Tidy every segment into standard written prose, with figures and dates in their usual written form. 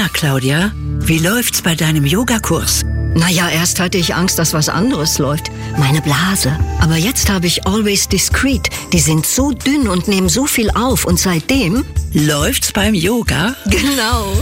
Na, Claudia, wie läuft's bei deinem Yogakurs? Naja, erst hatte ich Angst, dass was anderes läuft. Meine Blase. Aber jetzt habe ich Always Discreet. Die sind so dünn und nehmen so viel auf. Und seitdem... Läuft's beim Yoga? Genau.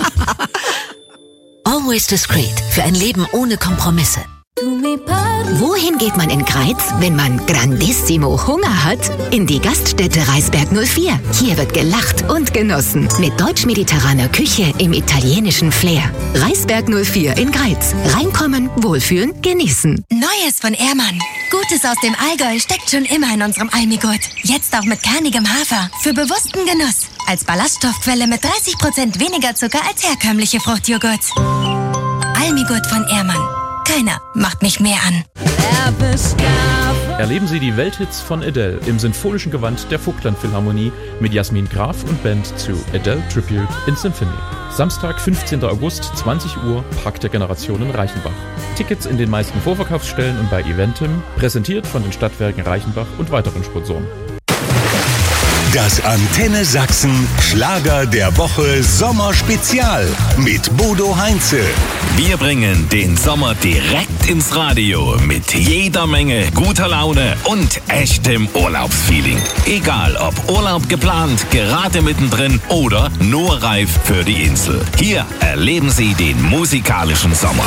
Always Discreet. Für ein Leben ohne Kompromisse. Wohin geht man in Greiz, wenn man grandissimo Hunger hat? In die Gaststätte Reisberg 04. Hier wird gelacht und genossen. Mit deutsch-mediterraner Küche im italienischen Flair. Reisberg 04 in Greiz. Reinkommen, wohlfühlen, genießen. Neues von Ehrmann. Gutes aus dem Allgäu steckt schon immer in unserem Almigurt. Jetzt auch mit kernigem Hafer. Für bewussten Genuss. Als Ballaststoffquelle mit 30% weniger Zucker als herkömmliche Fruchtjoghurts. Almigurt von Ehrmann. Keiner macht mich mehr an. Erleben Sie die Welthits von Adele im sinfonischen Gewand der Vogtland Philharmonie mit Jasmin Graf und Band zu Adele Tribute in Symphony. Samstag, 15. August, 20 Uhr, Park der Generationen Reichenbach. Tickets in den meisten Vorverkaufsstellen und bei Eventim, präsentiert von den Stadtwerken Reichenbach und weiteren Sponsoren. Das Antenne Sachsen Schlager der Woche Sommerspezial mit Bodo Heinze. Wir bringen den Sommer direkt ins Radio mit jeder Menge guter Laune und echtem Urlaubsfeeling. Egal ob Urlaub geplant, gerade mittendrin oder nur reif für die Insel. Hier erleben Sie den musikalischen Sommer.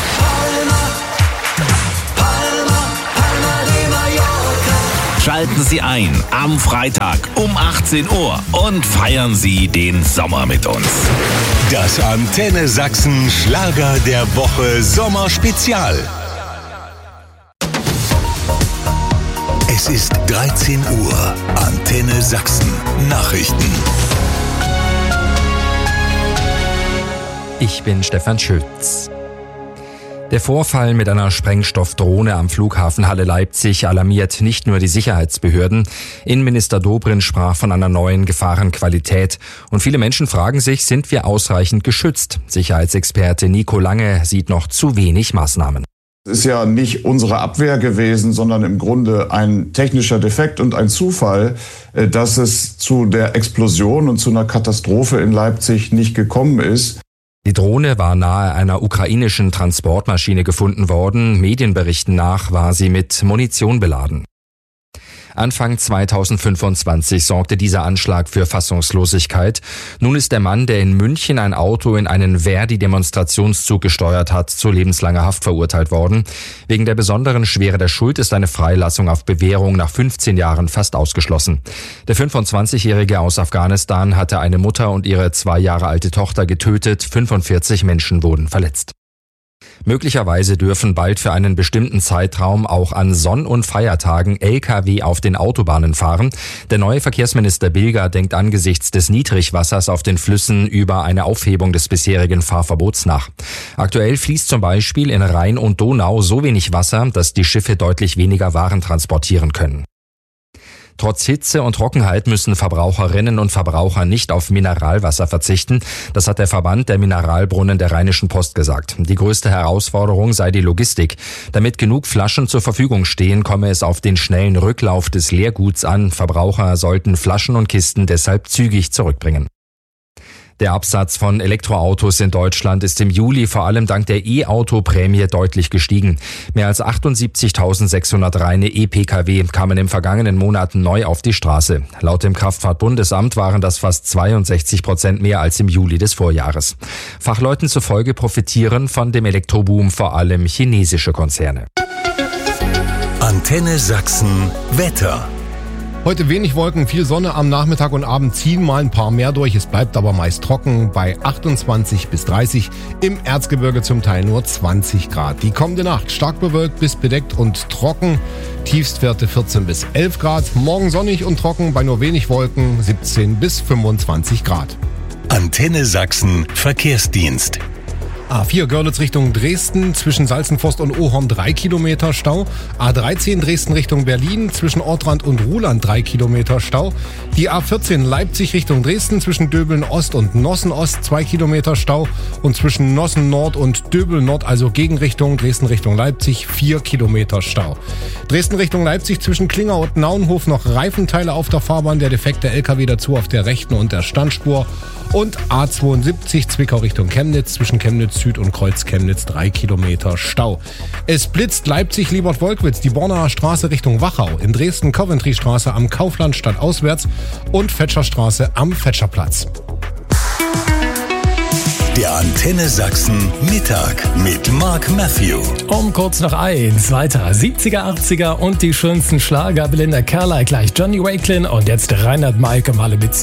Schalten Sie ein am Freitag um 18 Uhr und feiern Sie den Sommer mit uns. Das Antenne Sachsen Schlager der Woche Sommerspezial. Es ist 13 Uhr. Antenne Sachsen Nachrichten. Ich bin Stefan Schütz. Der Vorfall mit einer Sprengstoffdrohne am Flughafen Halle Leipzig alarmiert nicht nur die Sicherheitsbehörden. Innenminister Dobrindt sprach von einer neuen Gefahrenqualität. Und viele Menschen fragen sich, sind wir ausreichend geschützt? Sicherheitsexperte Nico Lange sieht noch zu wenig Maßnahmen. Es ist ja nicht unsere Abwehr gewesen, sondern im Grunde ein technischer Defekt und ein Zufall, dass es zu der Explosion und zu einer Katastrophe in Leipzig nicht gekommen ist. Die Drohne war nahe einer ukrainischen Transportmaschine gefunden worden. Medienberichten nach war sie mit Munition beladen. Anfang 2025 sorgte dieser Anschlag für Fassungslosigkeit. Nun ist der Mann, der in München ein Auto in einen Verdi-Demonstrationszug gesteuert hat, zu lebenslanger Haft verurteilt worden. Wegen der besonderen Schwere der Schuld ist eine Freilassung auf Bewährung nach 15 Jahren fast ausgeschlossen. Der 25-Jährige aus Afghanistan hatte eine Mutter und ihre 2 Jahre alte Tochter getötet. 45 Menschen wurden verletzt. Möglicherweise dürfen bald für einen bestimmten Zeitraum auch an Sonn- und Feiertagen Lkw auf den Autobahnen fahren. Der neue Verkehrsminister Bilger denkt angesichts des Niedrigwassers auf den Flüssen über eine Aufhebung des bisherigen Fahrverbots nach. Aktuell fließt zum Beispiel in Rhein und Donau so wenig Wasser, dass die Schiffe deutlich weniger Waren transportieren können. Trotz Hitze und Trockenheit müssen Verbraucherinnen und Verbraucher nicht auf Mineralwasser verzichten. Das hat der Verband der Mineralbrunnen der Rheinischen Post gesagt. Die größte Herausforderung sei die Logistik. Damit genug Flaschen zur Verfügung stehen, komme es auf den schnellen Rücklauf des Leerguts an. Verbraucher sollten Flaschen und Kisten deshalb zügig zurückbringen. Der Absatz von Elektroautos in Deutschland ist im Juli vor allem dank der E-Auto-Prämie deutlich gestiegen. Mehr als 78.600 reine E-Pkw kamen im vergangenen Monat neu auf die Straße. Laut dem Kraftfahrtbundesamt waren das fast 62% mehr als im Juli des Vorjahres. Fachleuten zufolge profitieren von dem Elektroboom vor allem chinesische Konzerne. Antenne Sachsen Wetter. Heute wenig Wolken, viel Sonne, am Nachmittag und Abend ziehen mal ein paar mehr durch. Es bleibt aber meist trocken bei 28 bis 30, im Erzgebirge zum Teil nur 20 Grad. Die kommende Nacht stark bewölkt bis bedeckt und trocken, Tiefstwerte 14 bis 11 Grad. Morgen sonnig und trocken bei nur wenig Wolken, 17 bis 25 Grad. Antenne Sachsen Verkehrsdienst. A4 Görlitz Richtung Dresden, zwischen Salzenforst und Ohorn 3 Kilometer Stau. A13 Dresden Richtung Berlin, zwischen Ortrand und Ruhland 3 Kilometer Stau. Die A14 Leipzig Richtung Dresden, zwischen Döbeln Ost und Nossen Ost 2 Kilometer Stau. Und zwischen Nossen Nord und Döbeln Nord, also Gegenrichtung, Dresden Richtung Leipzig 4 Kilometer Stau. Dresden Richtung Leipzig, zwischen Klinger und Naunhof noch Reifenteile auf der Fahrbahn, der defekte LKW dazu auf der rechten und der Standspur. Und A72 Zwickau Richtung Chemnitz, zwischen Chemnitz Süd und Kreuz Chemnitz 3 Kilometer Stau. Es blitzt Leipzig-Liebert-Wolkwitz, die Bornaer Straße Richtung Wachau, in Dresden Coventry-Straße am Kaufland stadtauswärts und Fetscherstraße am Fetscherplatz. Der Antenne Sachsen Mittag mit Mark Matthew. Um kurz nach 1 weiter 70er, 80er und die schönsten Schlager. Belinda Carlisle, gleich Johnny Wakelin und jetzt Reinhard Maike Malebizi.